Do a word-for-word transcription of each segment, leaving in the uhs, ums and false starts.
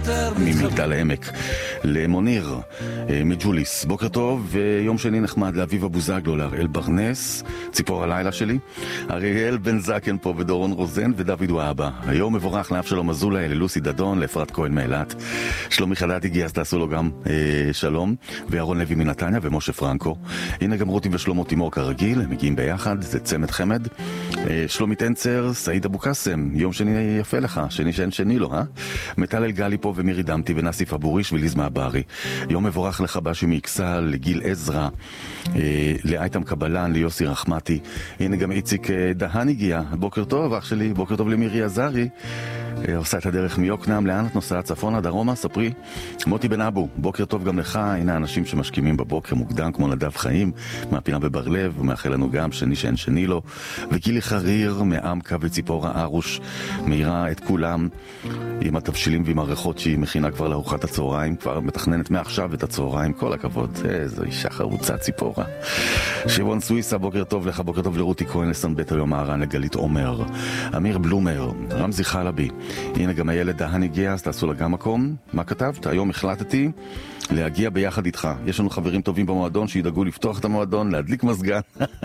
ממגדל העמק למוניר מג'וליס, בוקר טוב ויום שני נחמד לאביב אבוזגלו, לאראל ברנס, ציפור הלילה שלי, אריאל בן זקן פה ודורון רוזן ודוד ואבא. היום מבורך לאבשלום אזולאי, ללוסי דדון, לאפרת כהן מאילת, שלומי חדד הגיע אז תעשו לו גם אה, שלום, וירון לוי מנתניה ומשה פרנקו. הנה גם רותי ושלמה תימור כרגיל, הם מגיעים ביחד, זה צמד חמד. אה, שלומית אנצר, סעיד אבו קסם, יום שני יפה לך, שני שאין שני לו, אה? מטל אלגלי פה ומירי דמתי ונסי פבוריש וליז מעברי. יום מבורך לחבשי מאיקסל, לגיל עזרא, אה, לאייתם קבלן, ליוסי רחמתי. הנה גם איציק אה, דהן הגיע, בוקר טוב אח שלי, בוקר טוב למירי עזרי, אה, עושה את הדרך מיוקנעם, לאן את נוסעת? צפונה, דרומה, ספרי. מוטי בן אבו, בוקר טוב גם לך. הנה אנשים שמשכימים בבוקר מוקדם כמו נדב חיים מהפינה בבר לב, ומאחל לנו גם שני שאין שני לו. וגילי חריר מעמקה וציפורה ארוש מהירה את כולם עם התבשילים ועם הריחות שהיא מכינה כבר לארוחת הצהריים, כבר מתכננת מעכשיו את הצהריים, כל הכבוד, איזו אישה חרוצה ציפורה. שיבון סוויסה, בוקר טוב לך, בוקר טוב לרותי כהן, לסנבט היום מהרן, לגלית עומר, אמיר בלומר, רמזי חלבי. הנה גם הילד דהן הגיע, אז תעשו לה גם מקום. מה כתבת? היום החלטתי להגיע ביחד איתך. יש לנו חברים טובים במועדון שידאגו לפתוח את המועדון, להדליק מזגן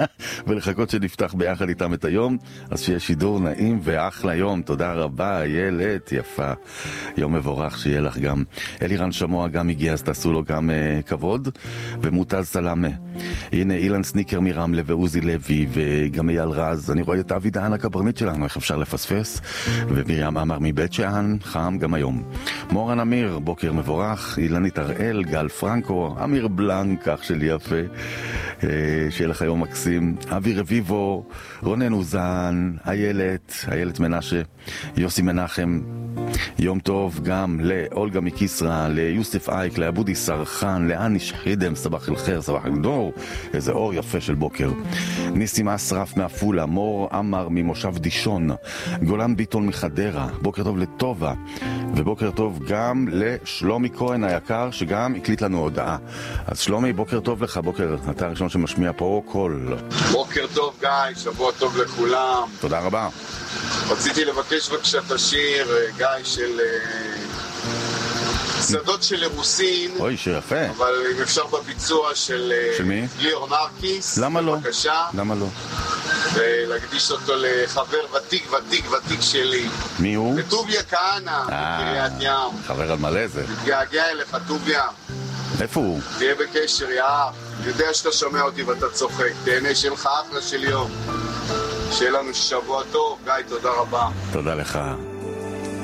ולחכות שנפתח ביחד איתם את היום, אז שיהיה שידור נעים ואחלה יום. תודה רבה ילד יפה, יום מבורך שיהיה לך גם. אלירן שמוע גם הגיע, אז תעשו לו גם uh, כבוד. ומותז סלאמה, הנה אילן סניקר מרמלה ועוזי לוי וגם אייל רז. אני רואה את אבי דהן הקברניט שלנו, איך אפשר לפספס, ומרים אמר מבית שאן, חם גם היום. מורן אמיר, בוקר מבורך. אילנית הראל, גל פרנקו, אמיר בלנק, אח שלי יפה, אה, שיהיה לך יום מקסים. אבי רביבו, רונן אוזן, איילת, איילת מנשה, יוסי מנחם, יום טוב גם לאולגה מקיסרה, ליוסף אייק, לאבודי סרחן, לאניש חידם, סבח אל חיר, סבח אל דור, איזה אור יפה של בוקר. ניסים אסרף מאפולה, מור אמר ממושב דישון, גולן ביטון מחדרה, בוקר טוב לטובה, ובוקר טוב גם לשלומי כהן היקר שגם הקליט לנו הודעה. אז שלומי, בוקר טוב לך, בוקר, אתה הראשון שמשמיע פה קול. בוקר טוב גיא, שבוע טוב לכולם. תודה רבה. רציתי לבקש בבקשה את השיר גיא של שדות של אירוסין. אוי, שיר יפה. אבל אם אפשר בביצוע של של מי? ליאור נרקיס. למה לא? בבקשה. למה לא? ולהקדיש אותו לחבר ותיק ותיק ותיק שלי. מי הוא? לטוביה כהנא, בקריית ים. חבר על מלא זה. מתגעגע אליך טוביה. איפה הוא? תהיה בקשר, יאהב. יודע שאתה שומע אותי ואתה צוחק. תהנה, שיהיה לך אחלה של יום. שיהיה לנו שבוע טוב. גיא, תודה רבה. תודה לך.